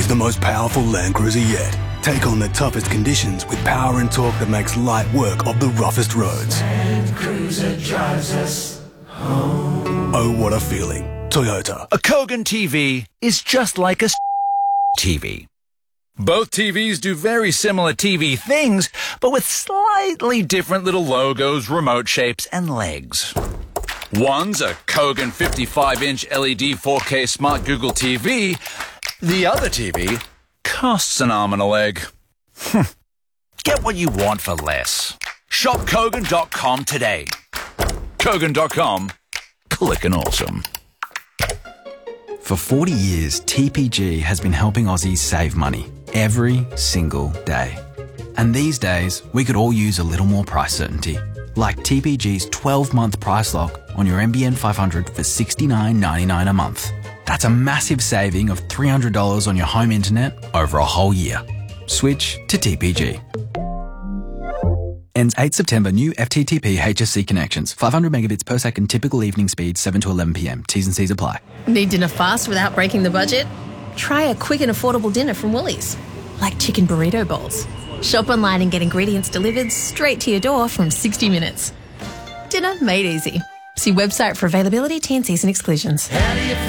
the most powerful Land Cruiser yet. Take on the toughest conditions with power and torque that makes light work of the roughest roads. Land Cruiser drives us home. Oh, what a feeling. Toyota. A Kogan TV is just like a TV. Both TVs do very similar TV things, but with slightly different little logos, remote shapes, and legs. One's a Kogan 55-inch LED 4K Smart Google TV. The other TV costs an arm and a leg. Get what you want for less. Shop Kogan.com today. Kogan.com. Clickin' awesome. For 40 years, TPG has been helping Aussies save money every single day. And these days, we could all use a little more price certainty, like TPG's 12-month price lock on your NBN 500 for $69.99 a month. That's a massive saving of $300 on your home internet over a whole year. Switch to TPG. Ends 8 September. New FTTP HSC connections. 500 megabits per second. Typical evening speed 7 to 11 p.m. T's and C's apply. Need dinner fast without breaking the budget? Try a quick and affordable dinner from Woolies, like chicken burrito bowls. Shop online and get ingredients delivered straight to your door from 60 minutes. Dinner made easy. See website for availability, T&Cs and exclusions. How do you